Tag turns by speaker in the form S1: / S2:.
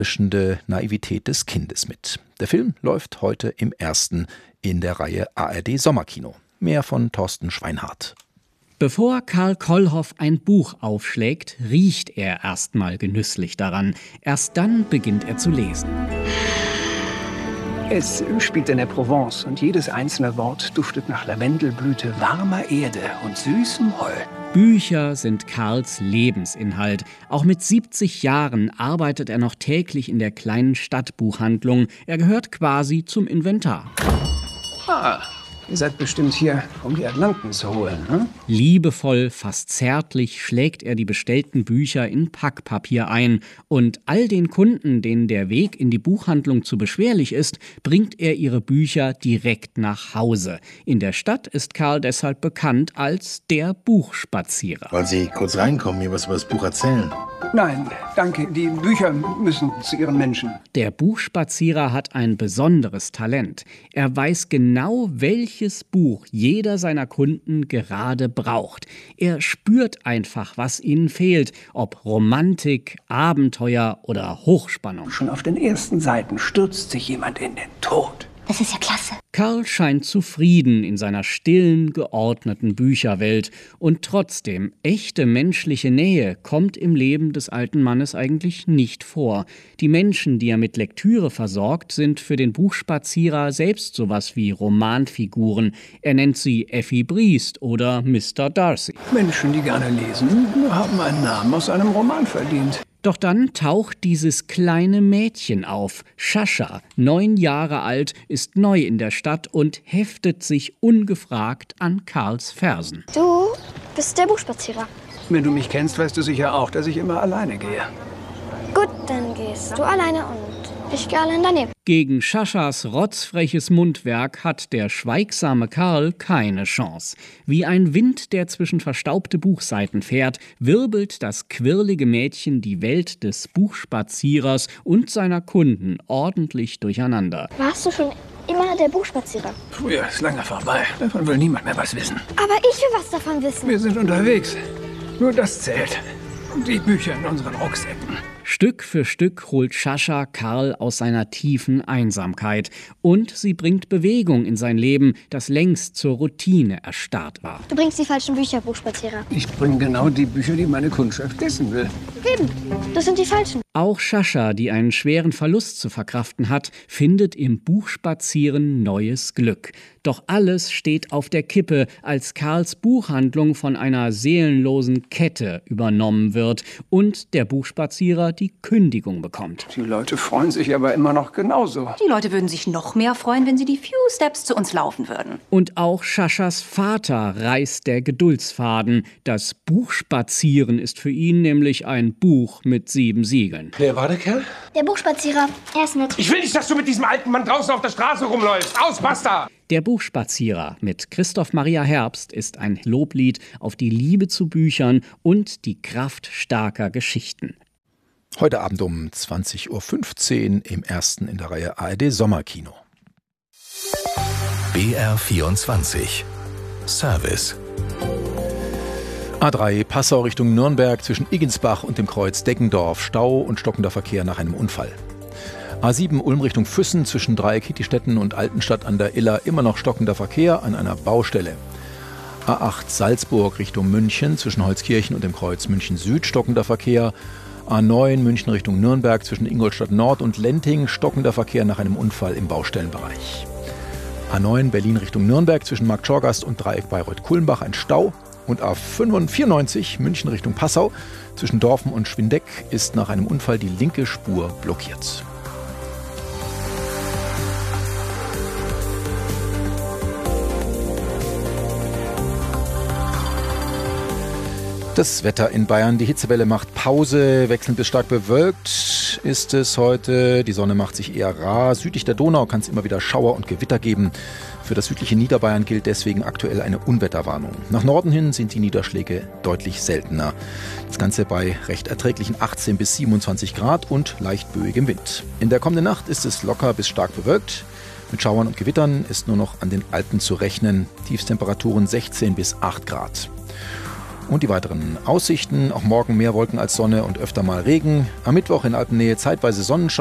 S1: Naivität des Kindes mit. Der Film läuft heute im ersten in der Reihe ARD Sommerkino. Mehr von Thorsten Schweinhardt.
S2: Bevor Karl Kollhoff ein Buch aufschlägt, riecht er erstmal genüsslich daran. Erst dann beginnt er zu lesen.
S3: Es spielt in der Provence und jedes einzelne Wort duftet nach Lavendelblüte, warmer Erde und süßem Heu.
S2: Bücher sind Karls Lebensinhalt. Auch mit 70 Jahren arbeitet er noch täglich in der kleinen Stadtbuchhandlung. Er gehört quasi zum Inventar.
S3: Ihr seid bestimmt hier, um die Atlanten zu holen, ne?
S2: Liebevoll, fast zärtlich schlägt er die bestellten Bücher in Packpapier ein. Und all den Kunden, denen der Weg in die Buchhandlung zu beschwerlich ist, bringt er ihre Bücher direkt nach Hause. In der Stadt ist Karl deshalb bekannt als der Buchspazierer.
S4: Wollen Sie kurz reinkommen, mir was über das Buch erzählen?
S3: Nein, danke. Die Bücher müssen zu ihren Menschen.
S2: Der Buchspazierer hat ein besonderes Talent. Er weiß genau, welches Buch jeder seiner Kunden gerade braucht. Er spürt einfach, was ihnen fehlt, ob Romantik, Abenteuer oder Hochspannung.
S3: Schon auf den ersten Seiten stürzt sich jemand in den Tod.
S5: Das ist ja klasse.
S2: Karl scheint zufrieden in seiner stillen, geordneten Bücherwelt. Und trotzdem, echte menschliche Nähe kommt im Leben des alten Mannes eigentlich nicht vor. Die Menschen, die er mit Lektüre versorgt, sind für den Buchspazierer selbst sowas wie Romanfiguren. Er nennt sie Effi Briest oder Mr. Darcy.
S3: Menschen, die gerne lesen, haben einen Namen aus einem Roman verdient.
S2: Doch dann taucht dieses kleine Mädchen auf. Sascha, 9 Jahre alt, ist neu in der Stadt und heftet sich ungefragt an Karls Fersen.
S5: Du bist der Buchspazierer.
S3: Wenn du mich kennst, weißt du sicher auch, dass ich immer alleine gehe.
S5: Gut, dann gehst du alleine und ich gehe allein daneben.
S2: Gegen Saschas rotzfreches Mundwerk hat der schweigsame Karl keine Chance. Wie ein Wind, der zwischen verstaubte Buchseiten fährt, wirbelt das quirlige Mädchen die Welt des Buchspazierers und seiner Kunden ordentlich durcheinander.
S5: Warst du schon immer der Buchspazierer?
S3: Früher ist lange vorbei. Davon will niemand mehr was wissen.
S5: Aber ich will was davon wissen.
S3: Wir sind unterwegs. Nur das zählt. Die Bücher in unseren Rucksäcken.
S2: Stück für Stück holt Sascha Karl aus seiner tiefen Einsamkeit. Und sie bringt Bewegung in sein Leben, das längst zur Routine erstarrt war.
S5: Du bringst die falschen Bücher, Buchspazierer.
S3: Ich bringe genau die Bücher, die meine Kundschaft essen will.
S5: Eben, das sind die falschen.
S2: Auch Sascha, die einen schweren Verlust zu verkraften hat, findet im Buchspazieren neues Glück. Doch alles steht auf der Kippe, als Karls Buchhandlung von einer seelenlosen Kette übernommen wird und der Buchspazierer die Kündigung bekommt.
S3: Die Leute freuen sich aber immer noch genauso.
S6: Die Leute würden sich noch mehr freuen, wenn sie die few Steps zu uns laufen würden.
S2: Und auch Saschas Vater reißt der Geduldsfaden. Das Buchspazieren ist für ihn nämlich ein Buch mit 7 Siegeln.
S4: Wer war der Kerl?
S5: Der Buchspazierer, er ist nett.
S7: Ich will nicht, dass du mit diesem alten Mann draußen auf der Straße rumläufst. Aus, basta!
S2: Der Buchspazierer mit Christoph Maria Herbst ist ein Loblied auf die Liebe zu Büchern und die Kraft starker Geschichten.
S1: Heute Abend um 20.15 Uhr im ersten in der Reihe ARD Sommerkino.
S8: BR24 Service.
S1: A3 Passau Richtung Nürnberg zwischen Iggensbach und dem Kreuz Deggendorf. Stau und stockender Verkehr nach einem Unfall. A7 Ulm Richtung Füssen zwischen Dreieck Hittistetten und Altenstadt an der Iller immer noch stockender Verkehr an einer Baustelle. A8 Salzburg Richtung München zwischen Holzkirchen und dem Kreuz München Süd stockender Verkehr. A9 München Richtung Nürnberg zwischen Ingolstadt Nord und Lenting stockender Verkehr nach einem Unfall im Baustellenbereich. A9 Berlin Richtung Nürnberg zwischen Marktschorgast und Dreieck Bayreuth-Kulmbach ein Stau. Und A94 München Richtung Passau zwischen Dorfen und Schwindeck ist nach einem Unfall die linke Spur blockiert. Das Wetter in Bayern, die Hitzewelle macht Pause, wechselnd bis stark bewölkt ist es heute. Die Sonne macht sich eher rar. Südlich der Donau kann es immer wieder Schauer und Gewitter geben. Für das südliche Niederbayern gilt deswegen aktuell eine Unwetterwarnung. Nach Norden hin sind die Niederschläge deutlich seltener. Das Ganze bei recht erträglichen 18 bis 27 Grad und leicht böigem Wind. In der kommenden Nacht ist es locker bis stark bewölkt. Mit Schauern und Gewittern ist nur noch an den Alpen zu rechnen. Tiefstemperaturen 16 bis 8 Grad. Und die weiteren Aussichten: Auch morgen mehr Wolken als Sonne und öfter mal Regen. Am Mittwoch in Alpennähe zeitweise Sonnenschein.